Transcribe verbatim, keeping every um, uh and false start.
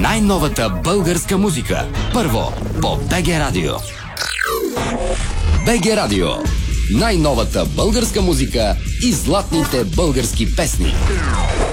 Най-новата българска музика. Първо по БГ Радио. БГ Радио. Най-новата българска музика и златните български песни.